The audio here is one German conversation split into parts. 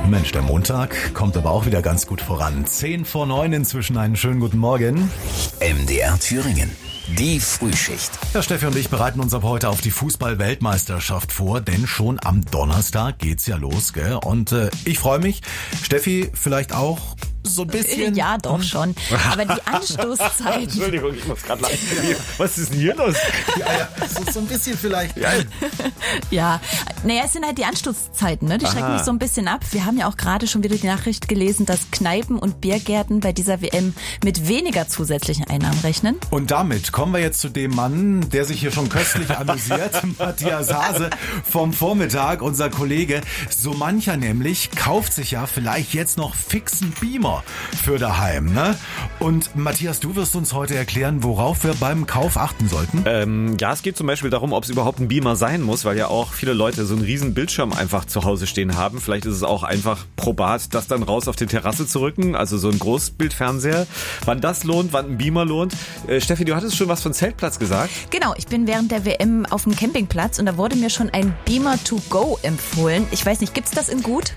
Mensch, der Montag kommt aber auch wieder ganz gut voran. 8:50 inzwischen, einen schönen guten Morgen. MDR Thüringen, die Frühschicht. Ja, Steffi und ich bereiten uns ab heute auf die Fußball-Weltmeisterschaft vor, denn schon am Donnerstag geht's ja los, gell? Und ich freue mich. Steffi, vielleicht auch so ein bisschen? Ja, doch schon. Aber die Anstoßzeiten... Entschuldigung, ich muss gerade lachen. Was ist denn hier los? Ja, so ein bisschen vielleicht. Ja, naja, es sind halt die Anstoßzeiten, ne? Die schrecken mich so ein bisschen ab. Wir haben ja auch gerade schon wieder die Nachricht gelesen, dass Kneipen und Biergärten bei dieser WM mit weniger zusätzlichen Einnahmen rechnen. Und damit kommen wir jetzt zu dem Mann, der sich hier schon köstlich amüsiert, Matthias Hase vom Vormittag, unser Kollege. So mancher nämlich kauft sich ja vielleicht jetzt noch fixen Beamer für daheim, ne? Und Matthias, du wirst uns heute erklären, worauf wir beim Kauf achten sollten. Ja, es geht zum Beispiel darum, ob es überhaupt ein Beamer sein muss, weil ja auch viele Leute so einen riesen Bildschirm einfach zu Hause stehen haben. Vielleicht ist es auch einfach probat, das dann raus auf die Terrasse zu rücken, also so ein Großbildfernseher. Wann das lohnt, wann ein Beamer lohnt. Steffi, du hattest schon was von Zeltplatz gesagt? Genau, ich bin während der WM auf dem Campingplatz und da wurde mir schon ein Beamer to go empfohlen. Ich weiß nicht, gibt's das in gut?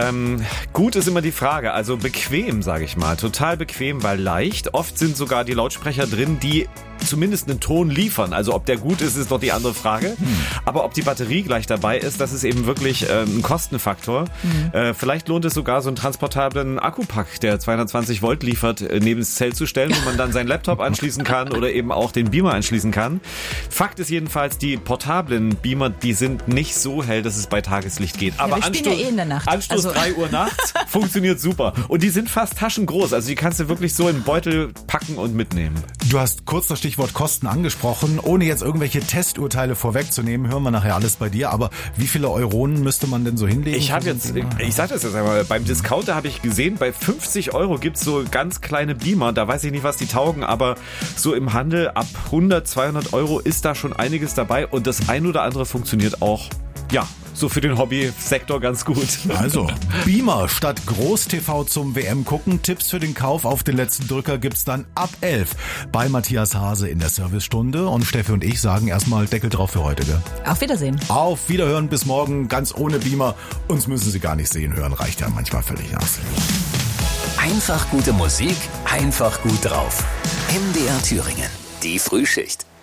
Gut ist immer die Frage, also bequem, sage ich mal, total bequem, weil leicht. Oft sind sogar die Lautsprecher drin, die zumindest einen Ton liefern. Also ob der gut ist, ist doch die andere Frage. Aber ob die Batterie gleich dabei ist, das ist eben wirklich ein Kostenfaktor. Vielleicht lohnt es sogar, so einen transportablen Akkupack, der 220 Volt liefert, neben das Zelt zu stellen, wo man dann seinen Laptop anschließen kann oder eben auch den Beamer anschließen kann. Fakt ist jedenfalls, die portablen Beamer, die sind nicht so hell, dass es bei Tageslicht geht. Aber wir spielen ja in der Nacht. Anstoß 3 Uhr nachts funktioniert super. Und die sind fast taschengroß. Also die kannst du wirklich so in den Beutel packen und mitnehmen. Du hast kurz das Stichwort Kosten angesprochen. Ohne jetzt irgendwelche Testurteile vorwegzunehmen, hören wir nachher alles bei dir. Aber wie viele Euronen müsste man denn so hinlegen? Ich sag das jetzt einmal, beim Discounter habe ich gesehen, bei 50 € gibt's so ganz kleine Beamer. Da weiß ich nicht, was die taugen, aber so im Handel ab 100, 200 € ist da schon einiges dabei. Und das ein oder andere funktioniert auch, ja, so für den Hobbysektor ganz gut. Also, Beamer statt Groß-TV zum WM gucken. Tipps für den Kauf auf den letzten Drücker gibt's dann ab 11 bei Matthias Hase in der Servicestunde. Und Steffi und ich sagen erstmal Deckel drauf für heute, gell? Auf Wiedersehen. Auf Wiederhören, bis morgen, ganz ohne Beamer. Uns müssen Sie gar nicht sehen, hören reicht ja manchmal völlig aus. Einfach gute Musik, einfach gut drauf. MDR Thüringen, die Frühschicht.